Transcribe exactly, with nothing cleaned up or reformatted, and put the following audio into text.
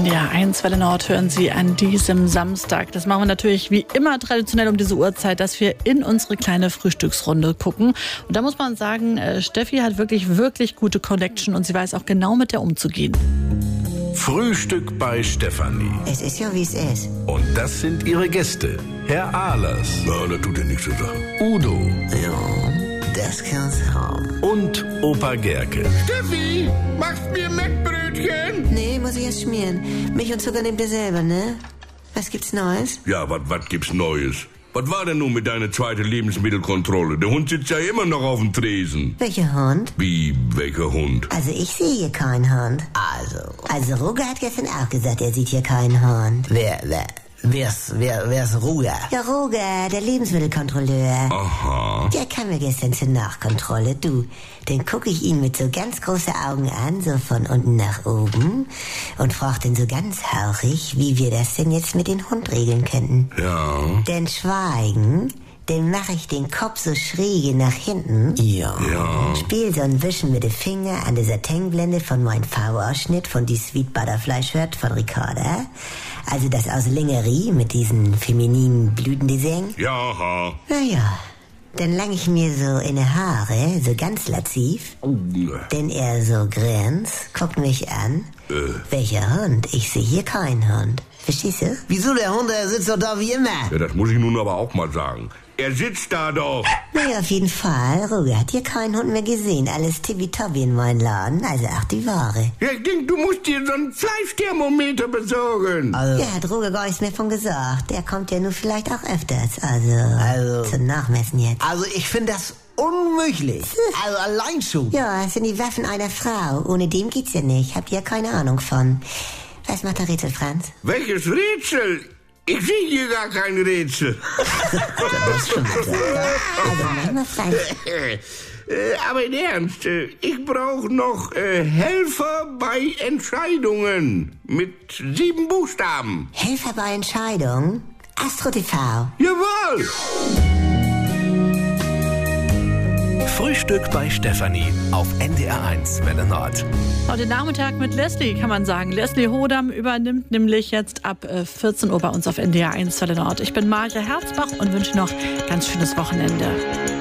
D R eins Welle Nord hören Sie an diesem Samstag. Das machen wir natürlich wie immer traditionell um diese Uhrzeit, dass wir in unsere kleine Frühstücksrunde gucken. Und da muss man sagen, Steffi hat wirklich, wirklich gute Connection und sie weiß auch genau mit der umzugehen. Frühstück bei Stefanie. Es ist ja, wie es ist. Und das sind ihre Gäste. Herr Ahlers. Ja, das tut ja nichts zur Sache. Udo. Ja, das kann's haben. Und Opa Gerke. Steffi, machst mir Mettbrötchen? Nee, muss ich erst schmieren. Milch und Zucker nehmt ihr selber, ne? Was gibt's Neues? Ja, was gibt's Neues? Was war denn nun mit deiner zweiten Lebensmittelkontrolle? Der Hund sitzt ja immer noch auf dem Tresen. Welcher Hund? Wie, welcher Hund? Also ich sehe hier keinen Hund. Also. Also Roger hat gestern auch gesagt, er sieht hier keinen Hund. Wer, wer, wer's, wer, wer's Roger? Ja, Roger, der Lebensmittelkontrolleur. Aha. Der kam mir gestern zur Nachkontrolle, du. Dann gucke ich ihn mit so ganz großen Augen an, so von unten nach oben, und frag den so ganz hauchig, wie wir das denn jetzt mit dem Hund regeln könnten. Ja. Denn schweigen, dann mache ich den Kopf so schräge nach hinten. Ja. Ja. Spiel so ein Wischen mit dem Finger an der Satinblende von meinem V-Ausschnitt von die Sweet Butterfly Shirt von Ricarda. Also das aus Lingerie mit diesen femininen Blütendesign. Ja. Naja, dann lang ich mir so in die Haare, so ganz lativ. Denn er so grinst, guckt mich an. Äh. Welcher Hund? Ich sehe hier keinen Hund. Verstehst du? Wieso, der Hund, der sitzt doch da wie immer. Ja, das muss ich nun aber auch mal sagen. Er sitzt da doch. Naja, auf jeden Fall. Roger hat hier keinen Hund mehr gesehen. Alles tippitoppi in meinem Laden. Also auch die Ware. Ja, ich denk, du musst dir so einen Fleischthermometer besorgen. Also, Ja, hat Roger gar nichts mehr von gesagt. Der kommt ja nur vielleicht auch öfters. Also, Also. zum Nachmessen jetzt. also ich finde das unmöglich. Also allein schon. Ja, es sind die Waffen einer Frau. Ohne dem geht's ja nicht. Habt ihr ja keine Ahnung von. Was macht der Rätsel, Franz? Welches Rätsel? Ich sehe hier gar kein Rätsel. Also, manchmal, Franz. Äh, aber in Ernst, äh, ich brauche noch äh, Helfer bei Entscheidungen mit sieben Buchstaben. Helfer bei Entscheidungen? Astro T V. Jawohl! Frühstück bei Stefanie auf N D R eins Welle Nord. Heute Nachmittag mit Leslie, kann man sagen. Leslie Hodam übernimmt nämlich jetzt ab vierzehn Uhr bei uns auf N D R eins Welle Nord. Ich bin Maria Herzbach und wünsche noch ein ganz schönes Wochenende.